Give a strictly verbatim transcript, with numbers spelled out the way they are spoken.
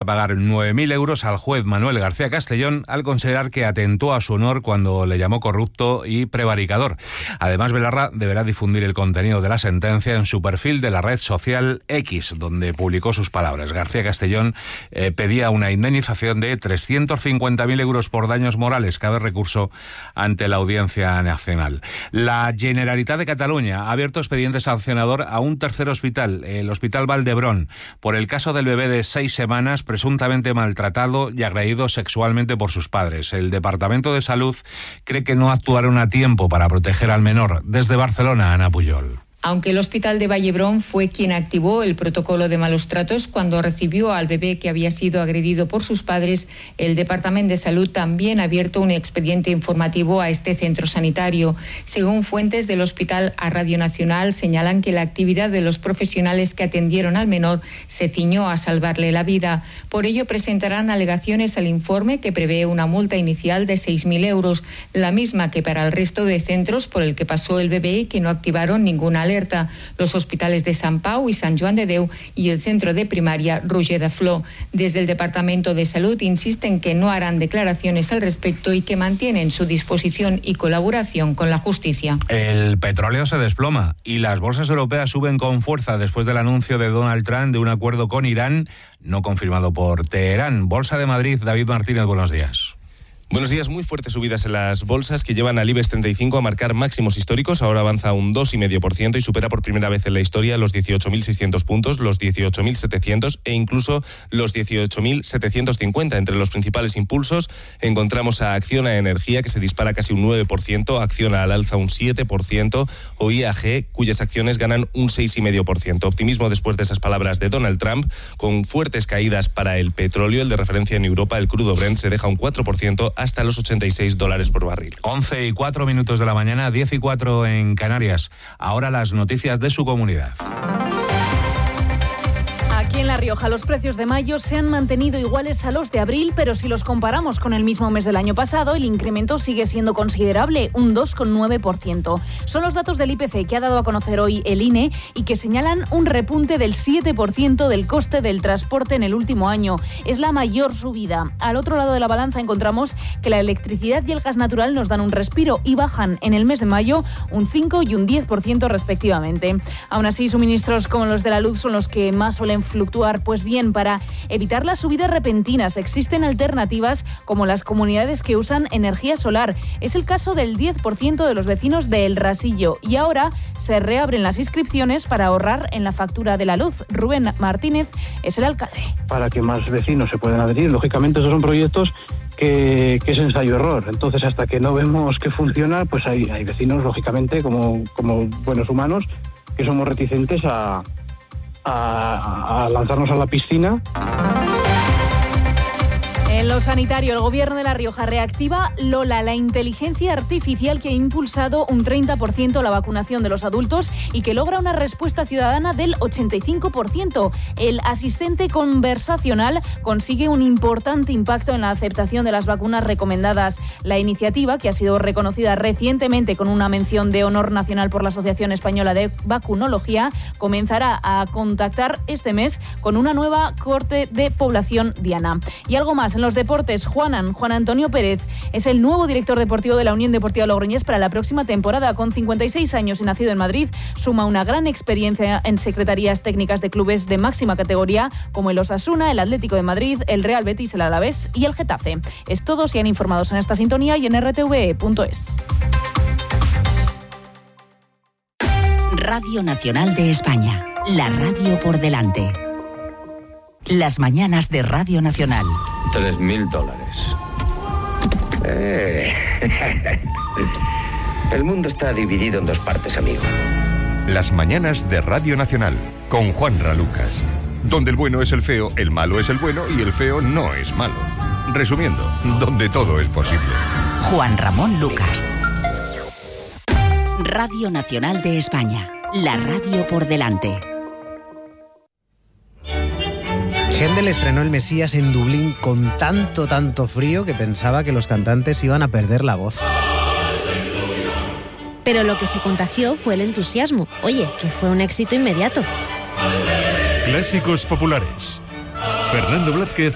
pagar nueve mil euros al juez Manuel García Castellón al considerar que atentó a su honor cuando le llamó corrupto y prevaricador. Además, Belarra deberá difundir el contenido de la sentencia en su perfil de la red social X, donde publicó sus palabras. García Castellón eh, pedía una indemnización de trescientos cincuenta mil euros por daños morales. Cabe recurso ante la Audiencia Nacional. La Generalitat de Cataluña ha abierto expediente sancionador a un tercer hospital, el Hospital Valdebrón, por el caso del bebé de seis semanas presuntamente maltratado y agredido sexualmente por sus padres. El Departamento de Salud cree que no actuaron a tiempo para proteger al menor. Desde Barcelona, Ana Pujol. Aunque el Hospital de Vallebrón fue quien activó el protocolo de malos tratos cuando recibió al bebé que había sido agredido por sus padres, el Departamento de Salud también ha abierto un expediente informativo a este centro sanitario. Según fuentes del hospital a Radio Nacional, señalan que la actividad de los profesionales que atendieron al menor se ciñó a salvarle la vida. Por ello, presentarán alegaciones al informe que prevé una multa inicial de seis mil euros, la misma que para el resto de centros por el que pasó el bebé y que no activaron ninguna alerta. Los hospitales de Sant Pau y Sant Joan de Déu y el centro de primaria Roger de Flor. Desde el Departamento de Salud insisten que no harán declaraciones al respecto y que mantienen su disposición y colaboración con la justicia. El petróleo se desploma y las bolsas europeas suben con fuerza después del anuncio de Donald Trump de un acuerdo con Irán no confirmado por Teherán. Bolsa de Madrid, David Martínez, buenos días. Buenos días, muy fuertes subidas en las bolsas que llevan al IBEX treinta y cinco a marcar máximos históricos. Ahora avanza un dos coma cinco por ciento y supera por primera vez en la historia los dieciocho mil seiscientos puntos, los dieciocho mil setecientos e incluso los dieciocho mil setecientos cincuenta. Entre los principales impulsos encontramos a Acciona Energía, que se dispara casi un nueve por ciento, Acciona al alza un siete por ciento o I A G, cuyas acciones ganan un seis coma cinco por ciento. Optimismo después de esas palabras de Donald Trump, con fuertes caídas para el petróleo. El de referencia en Europa, el crudo Brent, se deja un cuatro por ciento hasta los ochenta y seis dólares por barril. once y cuatro minutos de la mañana, diez y cuatro en Canarias. Ahora las noticias de su comunidad. Aquí en La Rioja los precios de mayo se han mantenido iguales a los de abril, pero si los comparamos con el mismo mes del año pasado, el incremento sigue siendo considerable, un dos coma nueve por ciento. Son los datos del I P C que ha dado a conocer hoy el I N E y que señalan un repunte del siete por ciento del coste del transporte en el último año. Es la mayor subida. Al otro lado de la balanza encontramos que la electricidad y el gas natural nos dan un respiro y bajan en el mes de mayo un cinco y un diez por ciento respectivamente. Aún así, suministros como los de la luz son los que más suelen fluctuar. Pues bien, para evitar las subidas repentinas existen alternativas como las comunidades que usan energía solar. Es el caso del diez por ciento de los vecinos de El Rasillo y ahora se reabren las inscripciones para ahorrar en la factura de la luz. Rubén Martínez es el alcalde. Para que más vecinos se puedan adherir. Lógicamente estos son proyectos que, que es ensayo-error. Entonces, hasta que no vemos que funciona, pues hay, hay vecinos, lógicamente, como, como buenos humanos, que somos reticentes a A, a lanzarnos a la piscina. En lo sanitario, el Gobierno de La Rioja reactiva Lola, la inteligencia artificial que ha impulsado un treinta por ciento la vacunación de los adultos y que logra una respuesta ciudadana del ochenta y cinco por ciento. El asistente conversacional consigue un importante impacto en la aceptación de las vacunas recomendadas. La iniciativa, que ha sido reconocida recientemente con una mención de honor nacional por la Asociación Española de Vacunología, comenzará a contactar este mes con una nueva cohorte de población diana. Y algo más. En los deportes, Juanan, Juan Antonio Pérez es el nuevo director deportivo de la Unión Deportiva Logroñés para la próxima temporada. Con cincuenta y seis años y nacido en Madrid, suma una gran experiencia en secretarías técnicas de clubes de máxima categoría como el Osasuna, el Atlético de Madrid, el Real Betis, el Alavés y el Getafe. Es todo, sean informados en esta sintonía y en r t v e punto es. Radio Nacional de España, la radio por delante. Las mañanas de Radio Nacional. Tres mil dólares. Eh. El mundo está dividido en dos partes, amigo. Las mañanas de Radio Nacional, con Juanra Lucas. Donde el bueno es el feo, el malo es el bueno y el feo no es malo. Resumiendo, donde todo es posible. Juan Ramón Lucas. Radio Nacional de España, la radio por delante. Händel estrenó el Mesías en Dublín con tanto, tanto frío que pensaba que los cantantes iban a perder la voz. Pero lo que se contagió fue el entusiasmo. Oye, que fue un éxito inmediato. Clásicos populares. Fernando Blázquez